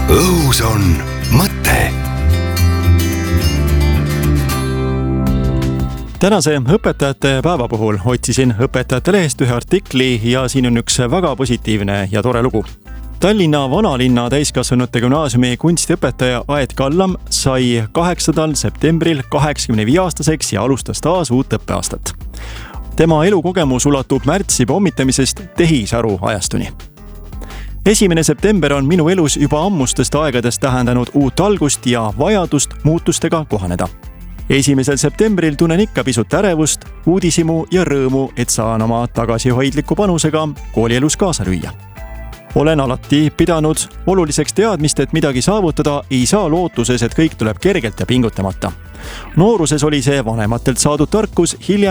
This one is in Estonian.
õhus on mõte. Tänase õpetajate päeva puhul otsisin õpetajate lehest ühe artikli ja siin on üks väga positiivne ja tore lugu. Tallinna Vanalinna täiskasvanute gümnaasiumi kunstiõpetaja Aet Kallam sai 8. septembril 85-aastaseks ja alustas taas uut õppeaastat. Tema elukogemus ulatub märtsi pommitamisest tehisaru ajastuni. 1. september on minu elus juba ammustest aegadest tähendanud uut algust ja vajadust muutustega kohaneda. 1. septembril tunnen ikka pisut ärevust, uudishimu ja rõõmu, et saan oma tagasihoidliku panusega koolielus kaasa lüüa. Olen alati pidanud oluliseks teadmist, et midagi saavutada ei saa lootuses, et kõik tuleb kergelt ja pingutamata. Nooruses oli see vanematelt saadud tarkus, hiljem